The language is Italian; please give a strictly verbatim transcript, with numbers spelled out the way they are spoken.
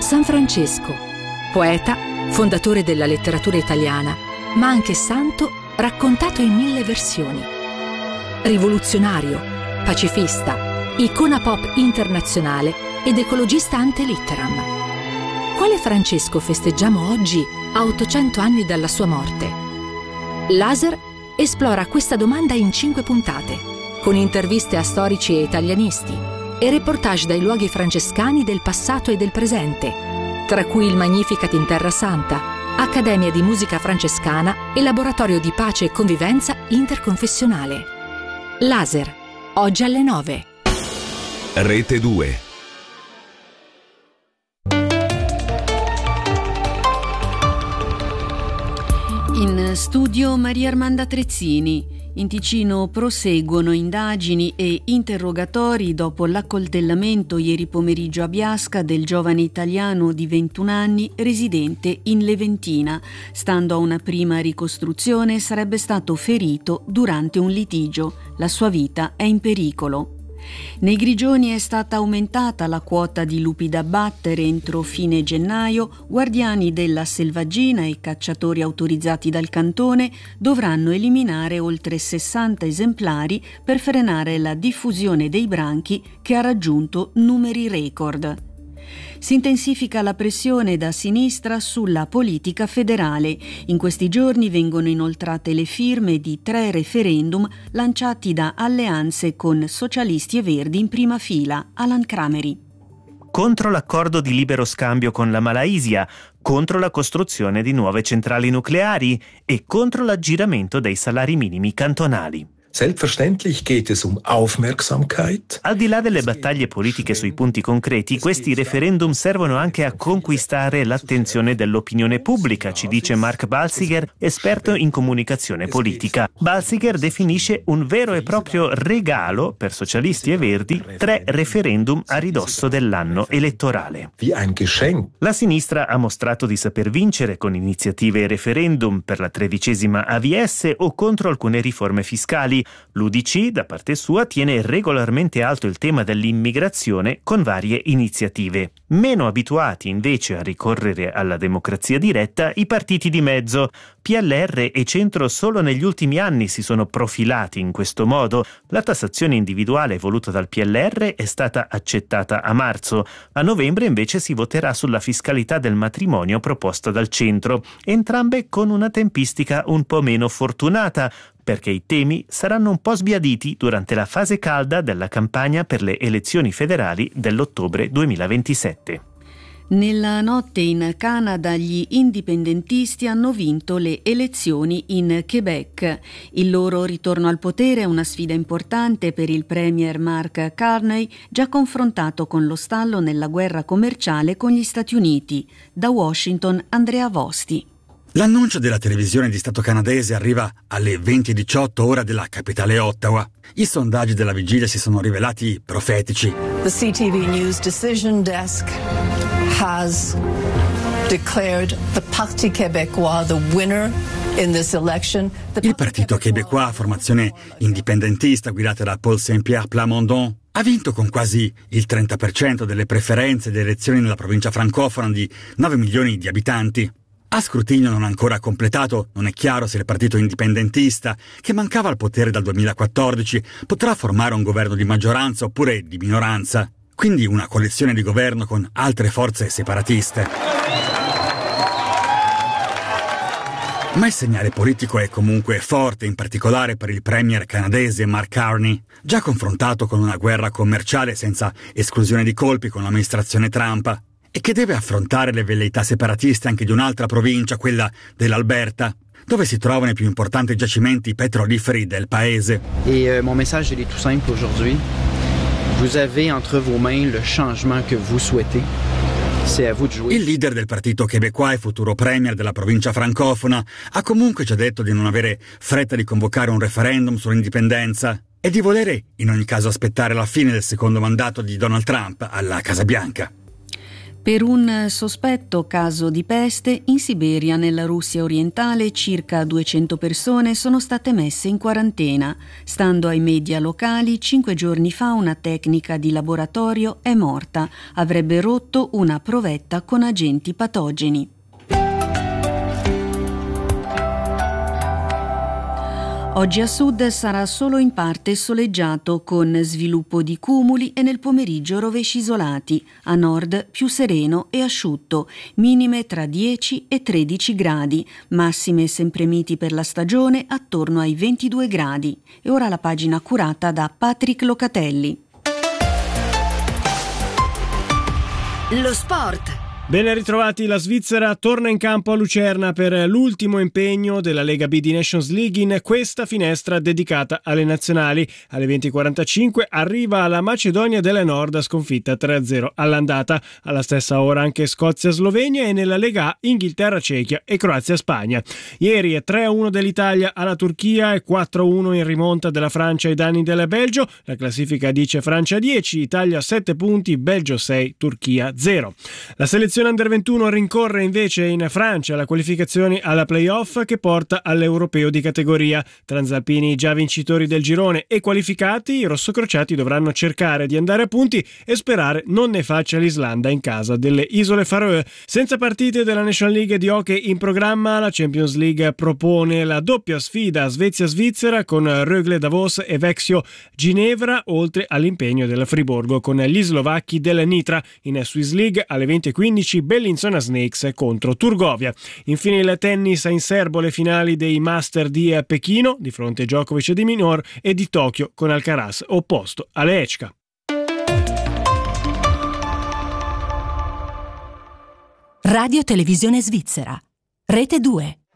San Francesco, poeta, fondatore della letteratura italiana, ma anche santo raccontato in mille versioni. Rivoluzionario, pacifista, icona pop internazionale ed ecologista ante litteram. Quale Francesco festeggiamo oggi a ottocento anni dalla sua morte? Laser esplora questa domanda in cinque puntate, con interviste a storici e italianisti e reportage dai luoghi francescani del passato e del presente, tra cui il Magnificat in Terra Santa, Accademia di Musica Francescana e Laboratorio di Pace e Convivenza Interconfessionale. Laser, oggi alle nove. Rete due. In studio Maria Armanda Trezzini. In Ticino proseguono indagini e interrogatori dopo l'accoltellamento ieri pomeriggio a Biasca del giovane italiano di ventuno anni residente in Leventina. Stando a una prima ricostruzione, sarebbe stato ferito durante un litigio. La sua vita è in pericolo. Nei Grigioni è stata aumentata la quota di lupi da battere entro fine gennaio. Guardiani della selvaggina e cacciatori autorizzati dal cantone dovranno eliminare oltre sessanta esemplari per frenare la diffusione dei branchi che ha raggiunto numeri record. Si intensifica la pressione da sinistra sulla politica federale. In questi giorni vengono inoltrate le firme di tre referendum lanciati da alleanze con socialisti e verdi in prima fila. Alan Crameri. Contro l'accordo di libero scambio con la Malaysia, contro la costruzione di nuove centrali nucleari e contro l'aggiramento dei salari minimi cantonali. Selbstverständlich geht es um Aufmerksamkeit. Al di là delle battaglie politiche sui punti concreti, questi referendum servono anche a conquistare l'attenzione dell'opinione pubblica, ci dice Mark Balsiger, esperto in comunicazione politica. Balsiger definisce un vero e proprio regalo per socialisti e verdi tre referendum a ridosso dell'anno elettorale. Wie ein Geschenk. La sinistra ha mostrato di saper vincere con iniziative e referendum per la tredicesima A V S o contro alcune riforme fiscali. L'U D C, da parte sua, tiene regolarmente alto il tema dell'immigrazione con varie iniziative. Meno abituati invece a ricorrere alla democrazia diretta i partiti di mezzo. P L R e Centro solo negli ultimi anni si sono profilati in questo modo. La tassazione individuale voluta dal P L R è stata accettata a marzo. A novembre invece si voterà sulla fiscalità del matrimonio proposta dal Centro, entrambe con una tempistica un po' meno fortunata, perché i temi saranno un po' sbiaditi durante la fase calda della campagna per le elezioni federali dell'ottobre duemilaventisette. Nella notte in Canada gli indipendentisti hanno vinto le elezioni in Quebec. Il loro ritorno al potere è una sfida importante per il premier Mark Carney, già confrontato con lo stallo nella guerra commerciale con gli Stati Uniti. Da Washington, Andrea Vosti. L'annuncio della televisione di Stato canadese arriva alle venti e diciotto ora della capitale Ottawa. I sondaggi della vigilia si sono rivelati profetici. The C T V News Decision Desk has declared the Parti québécois the winner in this election. The Il partito québécois, formazione indipendentista guidata da Paul Saint-Pierre Plamondon, ha vinto con quasi il trenta per cento delle preferenze delle elezioni nella provincia francofona di nove milioni di abitanti. A scrutinio non ancora completato, non è chiaro se il partito indipendentista, che mancava al potere dal duemilaquattordici, potrà formare un governo di maggioranza oppure di minoranza, quindi una coalizione di governo con altre forze separatiste. Ma il segnale politico è comunque forte, in particolare per il premier canadese Mark Carney, già confrontato con una guerra commerciale senza esclusione di colpi con l'amministrazione Trump, e che deve affrontare le velleità separatiste anche di un'altra provincia, quella dell'Alberta, dove si trovano i più importanti giacimenti petroliferi del paese. Et euh, mon message il est tout simple aujourd'hui. Vous avez entre vos mains le changement que vous souhaitez. C'est à vous de jouer. Il leader del partito québécois e futuro premier della provincia francofona ha comunque già detto di non avere fretta di convocare un referendum sull'indipendenza e di volere in ogni caso aspettare la fine del secondo mandato di Donald Trump alla Casa Bianca. Per un sospetto caso di peste, in Siberia, nella Russia orientale, circa duecento persone sono state messe in quarantena. Stando ai media locali, cinque giorni fa una tecnica di laboratorio è morta. Avrebbe rotto una provetta con agenti patogeni. Oggi a sud sarà solo in parte soleggiato con sviluppo di cumuli e nel pomeriggio rovesci isolati. A nord più sereno e asciutto, minime tra dieci e tredici gradi, massime sempre miti per la stagione attorno ai ventidue gradi. E ora la pagina curata da Patrick Locatelli. Lo sport. Ben ritrovati, la Svizzera torna in campo a Lucerna per l'ultimo impegno della Lega B di Nations League in questa finestra dedicata alle nazionali. Alle venti e quarantacinque arriva la Macedonia del Nord, sconfitta tre a zero all'andata. Alla stessa ora anche Scozia-Slovenia e nella Lega A Inghilterra-Cechia e Croazia-Spagna. Ieri è tre a uno dell'Italia alla Turchia e quattro a uno in rimonta della Francia ai danni del Belgio. La classifica dice Francia dieci, Italia sette punti, Belgio sei, Turchia zero. La selezione Under ventuno rincorre invece in Francia la qualificazione alla playoff che porta all'europeo di categoria. Transalpini già vincitori del girone e qualificati, i rossocrociati dovranno cercare di andare a punti e sperare non ne faccia l'Islanda in casa delle Isole Faroe. Senza partite della National League di hockey in programma, la Champions League propone la doppia sfida Svezia-Svizzera con Rögle Davos e Växjö Ginevra, oltre all'impegno del Friburgo con gli slovacchi del Nitra. In Swiss League alle venti e quindici Bellinzona Snakes contro Turgovia. Infine il tennis in serbo, le finali dei Master di Pechino di fronte a Djokovic e di Minor e di Tokyo con Alcaraz opposto alle Echka. Radio Televisione Svizzera, Rete due.